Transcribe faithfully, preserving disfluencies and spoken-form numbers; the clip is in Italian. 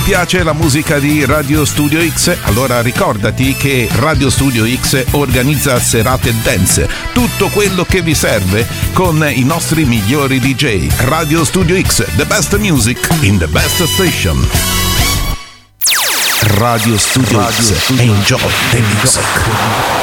piace la musica di Radio Studio X? Allora ricordati che Radio Studio X organizza serate dance, tutto quello che vi serve con i nostri migliori D J. Radio Studio X, the best music in the best station. Radio Studio X, enjoy the music.